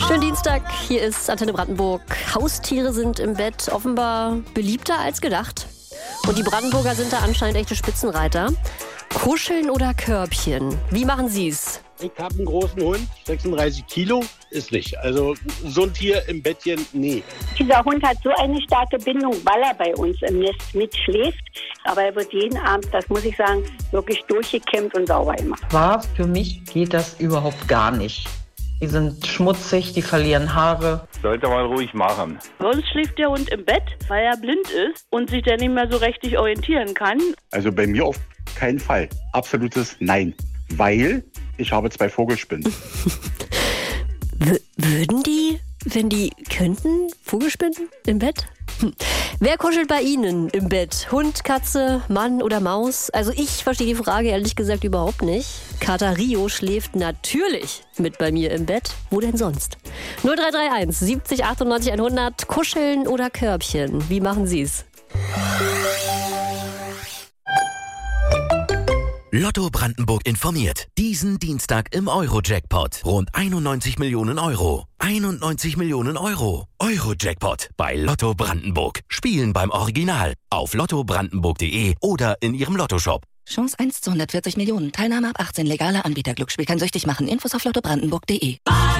Schönen Dienstag, hier ist Antenne Brandenburg. Haustiere sind im Bett offenbar beliebter als gedacht. Und die Brandenburger sind da anscheinend echte Spitzenreiter. Kuscheln oder Körbchen? Wie machen Sie's? Ich habe einen großen Hund, 36 Kilo, ist nicht. Also so ein Tier im Bettchen, nee. Dieser Hund hat so eine starke Bindung, weil er bei uns im Nest mitschläft. Aber er wird jeden Abend, das muss ich sagen, wirklich durchgekämmt und sauber gemacht. Für mich geht das überhaupt gar nicht. Die sind schmutzig, die verlieren Haare. Sollte man ruhig machen. Bei uns schläft der Hund im Bett, weil er blind ist und sich dann nicht mehr so richtig orientieren kann. Also bei mir auf keinen Fall. Absolutes Nein. Weil ich habe 2 Vogelspinnen. Würden die, wenn die könnten, Vogelspinnen im Bett? Wer kuschelt bei Ihnen im Bett? Hund, Katze, Mann oder Maus? Also ich verstehe die Frage ehrlich gesagt überhaupt nicht. Kater Rio schläft natürlich mit bei mir im Bett. Wo denn sonst? 0331 70 98 100. Kuscheln oder Körbchen? Wie machen Sie's? Lotto Brandenburg informiert. Diesen Dienstag im Euro-Jackpot. Rund 91 Millionen Euro. 91 Millionen Euro. Euro-Jackpot bei Lotto Brandenburg. Spielen beim Original. Auf lottobrandenburg.de oder in Ihrem Lottoshop. Chance 1 zu 140 Millionen. Teilnahme ab 18. Legaler Anbieter. Glücksspiel kann süchtig machen. Infos auf lottobrandenburg.de.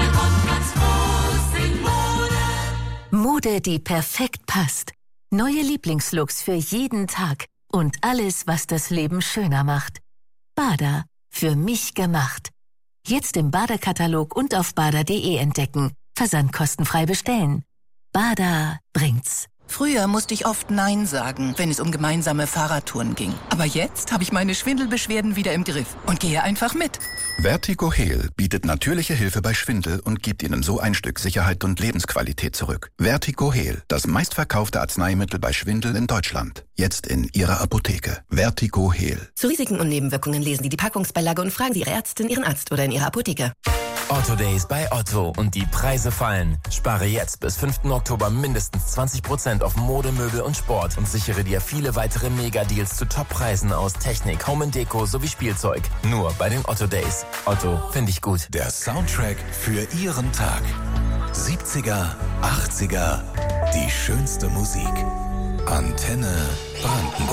Mode, die perfekt passt. Neue Lieblingslooks für jeden Tag. Und alles, was das Leben schöner macht. Bada. Für mich gemacht. Jetzt im Bada-Katalog und auf bada.de entdecken. Versandkostenfrei bestellen. Bada bringt's. Früher musste ich oft Nein sagen, wenn es um gemeinsame Fahrradtouren ging. Aber jetzt habe ich meine Schwindelbeschwerden wieder im Griff und gehe einfach mit. Vertigo Heal bietet natürliche Hilfe bei Schwindel und gibt Ihnen so ein Stück Sicherheit und Lebensqualität zurück. Vertigo Heal, das meistverkaufte Arzneimittel bei Schwindel in Deutschland. Jetzt in Ihrer Apotheke. Vertigo Heal. Zu Risiken und Nebenwirkungen lesen Sie die Packungsbeilage und fragen Sie Ihre Ärztin, Ihren Arzt oder in Ihrer Apotheke. Otto Days bei Otto und die Preise fallen. Spare jetzt bis 5. Oktober mindestens 20% auf Mode, Möbel und Sport und sichere dir viele weitere Mega-Deals zu Top-Preisen aus Technik, Home & Deko sowie Spielzeug. Nur bei den Otto Days. Otto, finde ich gut. Der Soundtrack für Ihren Tag. 70er, 80er, die schönste Musik. Antenne Brandenburg.